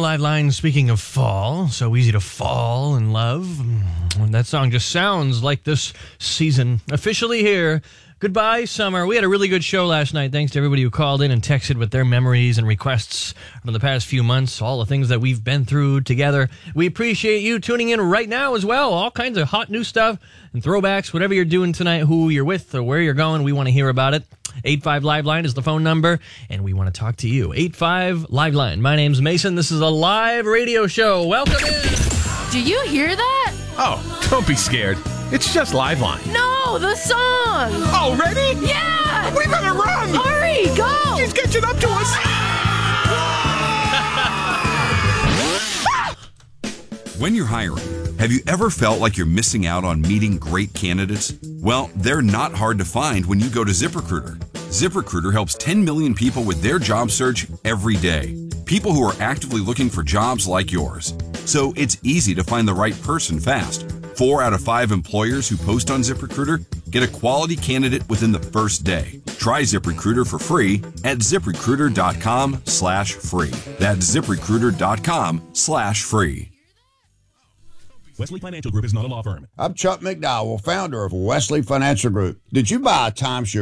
Liveline, speaking of fall, so easy to fall in love. That song just sounds like this season. Officially here. Goodbye, summer. We had a really good show last night. Thanks to everybody who called in and texted with their memories and requests from the past few months, all the things that we've been through together. We appreciate you tuning in right now as well. All kinds of hot new stuff and throwbacks, whatever you're doing tonight, who you're with or where you're going, we want to hear about it. 85 Liveline is the phone number, and we want to talk to you. 85 Liveline. My name's Mason. This is a live radio show. Welcome in. Do you hear that? Oh, don't be scared. It's just Liveline. No, the song! Already? Yeah! We better run! Hurry, go! He's catching up to us! When you're hiring, have you ever felt like you're missing out on meeting great candidates? Well, they're not hard to find when you go to ZipRecruiter. ZipRecruiter helps 10 million people with their job search every day. People who are actively looking for jobs like yours. So it's easy to find the right person fast. 4 out of 5 employers who post on ZipRecruiter get a quality candidate within the first day. Try ZipRecruiter for free at ZipRecruiter.com/free. That's ZipRecruiter.com/free. Wesley Financial Group is not a law firm. I'm Chuck McDowell, founder of Wesley Financial Group. Did you buy a timeshare